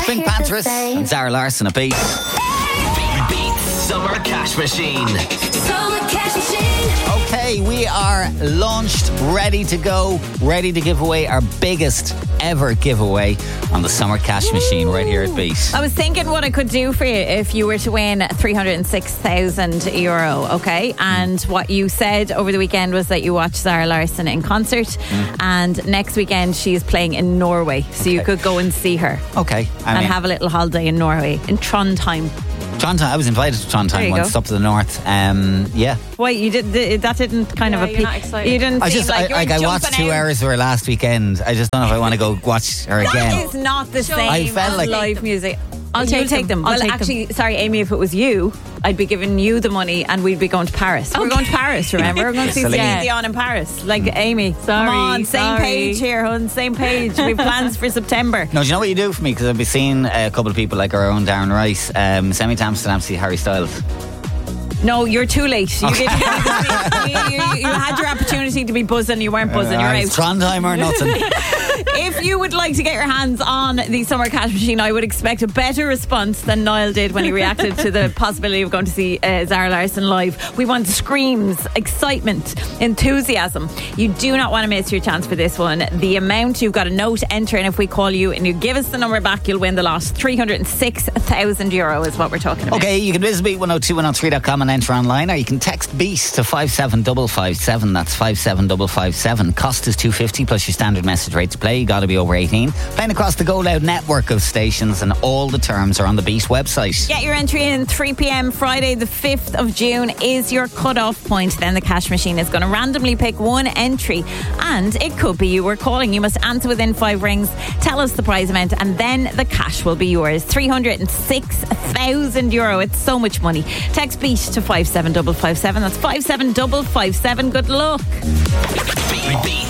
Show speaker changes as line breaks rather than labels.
Pink Panthers and Zara Larsson at Beat.
Beat Summer Cash Machine.
Summer Cash Machine.
Okay, we are launched, ready to go, ready to give away our biggest ever giveaway on the Summer Cash Machine right here at Beat.
I was thinking what I could do for you if you were to win €306,000, okay? And what you said over the weekend was that you watched Zara Larsson in concert, and next weekend she is playing in Norway, so you could go and see her.
Okay.
And have a little holiday in Norway, in Trondheim.
Trondheim, I was invited to Trondheim once, up to the north. Yeah.
Why you did that? Didn't kind of
you're not excited.
You didn't.
I
seem
just
like you were
I watched
jumping
2
out.
hours of her last weekend. I just don't know if I want to go watch her again.
That is not the same
I felt
as
like-
live music.
I'll
You'll
take them.
Well,
I'll take
actually, sorry, Amy, if it was you, I'd be giving you the money and we'd be going to Paris. We're going to Paris, remember? We're going to see
Celine.
Celine Dion in Paris. Like, Amy,
Sorry,
come on, same
sorry.
page here, hun, same page. We've plans for September.
No, do you know what you do for me? Because I've been seeing a couple of people like our own Darren Rice. Send me to Amsterdam to see Harry Styles.
No, you're too late. You had your opportunity to be buzzing, you weren't buzzing, you're out.
Trondheim or nothing.
If you would like to get your hands on the Summer Cash Machine, I would expect a better response than Niall did when he reacted to the possibility of going to see Zara Larsson live. We want screams, excitement, enthusiasm. You do not want to miss your chance for this one. The amount, you've got a note, enter, and if we call you and you give us the number back, you'll win the lot. €306,000 is what we're talking about.
Okay, you can visit beat102103.com and enter online, or you can text BEAT to 57557. That's 57557. Cost is $2.50 plus your standard message rate to play. You got to be over 18. Playing across the Go Loud network of stations, and all the terms are on the Beat website.
Get your entry in. 3 p.m. Friday the 5th of June is your cut-off point. Then the cash machine is going to randomly pick one entry, and it could be you were calling. You must answer within 5 rings, tell us the prize amount, and then the cash will be yours. €306,000. It's so much money. Text BEAT to 57557. That's 57557. Good luck.
Beat